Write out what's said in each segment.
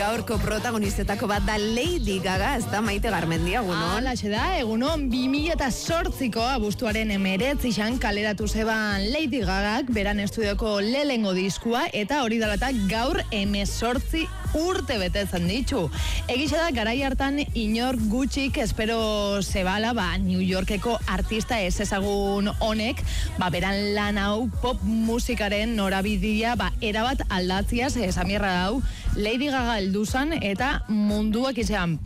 gaurko protagonistetako bat da Lady Gaga, ez da Maite Garmendia, egunon? Alaxe da, egunon 2008ko abuztuaren 19 kaleratu zeban Lady Gagak beran estudioko lehengo diskua eta hori dalatak gaur 18 urte betetzen ditu. Egixe da, garai hartan inor gutxik espero zebala, New Yorkeko artista ez ezagun honek, beran lan hau pop musikaren norabidea erabat aldatziaz, esamierra hau, Lady Gaga helduzan eta munduak izan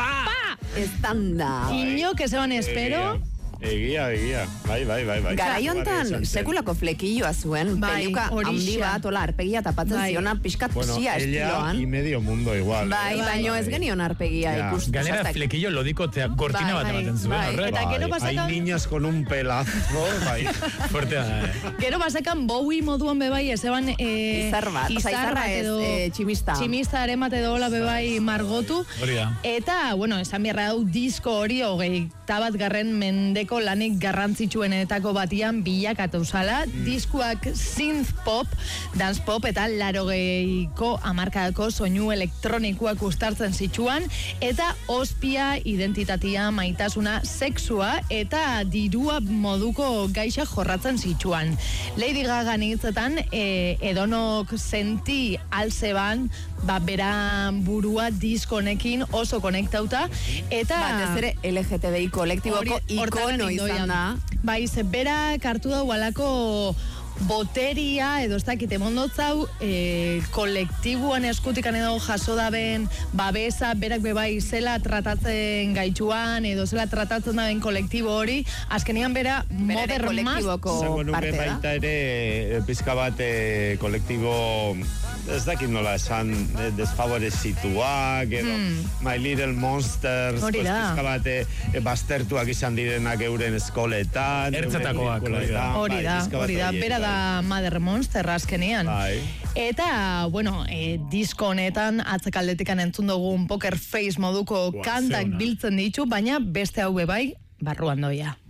Estanda. Inok ezeban espero. Egia. Bai. Garaiontan sekulako flekilloa zuen, peluka handi bat, ola, arpegia tapatzen ziona, pixkat psia estiloan. Ella y medio mundo igual. Baino ez genion arpegia ikusten. Ganera flekillo lodiko cortina bat ematen zuen, horrek. Eta gero pasakan... Hay niñas con un pelazo, bai. Fuertea da, Gero pasakan Bowie moduan bebai, ezeban... Izar bat, izarra ez, tximista. Tximista ere mate dola bebai margotu. Hori da. Eta, esan bierra dau disko hori, 21. mendeko lanik garrantzitsuenetako batian bilakatu zala, diskuak synth pop, dance pop eta 80ko hamarkadako soinu elektronikoak uztartzen zitsuan, eta ospia, identitatea, maitasuna, sexua eta dirua moduko gaixa jorratzen zitsuan. Lady Gaga hitzetan edonok senti alzeban, bera burua diskonekin oso konektauta, eta... Batez ere LGTBI kolektiboko ikono izan da. Baiz, berak hartu da alako boteria, edo ez dakite mondotzau, kolektibuan eskutikan edo jaso daben babesa, berak bebai zela tratatzen gaitxuan, edo zela tratatzen daben kolektibo hori, azkenian bera modern maz. Zango nuke baita ere, pizka bat kolektibo, ez dakit nola esan, desfavorezituak, edo My Little Monsters, pizka bat baztertuak izan direnak euren eskoletan. Ertzetakoak. Hori da, bera da Mother Monster azkenean. Eta, disko honetan atzekaldetikan entzun dugun Poker Face moduko kantak biltzen ditu, baina beste hau bebai barruan doia.